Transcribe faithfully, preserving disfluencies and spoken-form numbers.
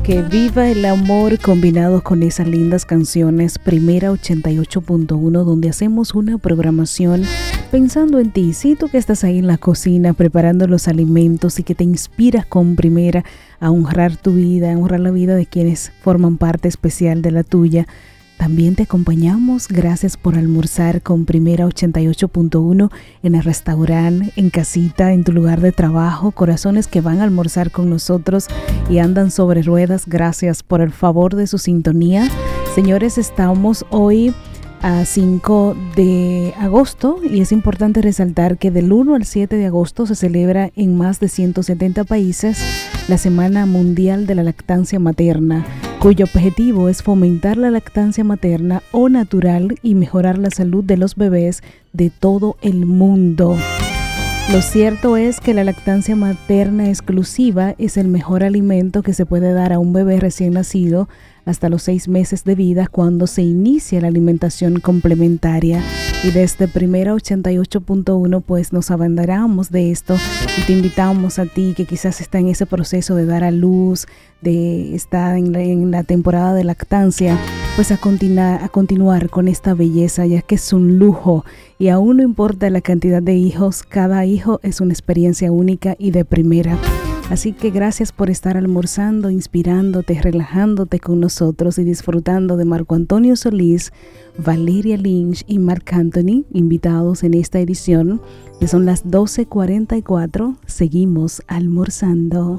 Que viva el amor combinado con esas lindas canciones. Primera ochenta y ocho punto uno, donde hacemos una programación pensando en ti. Si tú que estás ahí en la cocina preparando los alimentos y que te inspiras con Primera a honrar tu vida, a honrar la vida de quienes forman parte especial de la tuya, también te acompañamos. Gracias por almorzar con Primera ochenta y ocho punto uno en el restaurante, en casita, en tu lugar de trabajo. Corazones que van a almorzar con nosotros y andan sobre ruedas. Gracias por el favor de su sintonía. Señores, estamos hoy a cinco de agosto y es importante resaltar que del uno al siete de agosto se celebra en más de ciento setenta países la Semana Mundial de la Lactancia Materna, cuyo objetivo es fomentar la lactancia materna o natural y mejorar la salud de los bebés de todo el mundo. Lo cierto es que la lactancia materna exclusiva es el mejor alimento que se puede dar a un bebé recién nacido hasta los seis meses de vida, cuando se inicia la alimentación complementaria. Y desde Primera ochenta y ocho punto uno pues nos abanderamos de esto y te invitamos a ti que quizás está en ese proceso de dar a luz, de estar en la, en la temporada de lactancia, pues a, continua, a continuar con esta belleza, ya que es un lujo y aún no importa la cantidad de hijos, cada hijo es una experiencia única y de primera. Así que gracias por estar almorzando, inspirándote, relajándote con nosotros y disfrutando de Marco Antonio Solís, Valeria Lynch y Marc Anthony, invitados en esta edición, que son las doce cuarenta y cuatro. Seguimos almorzando.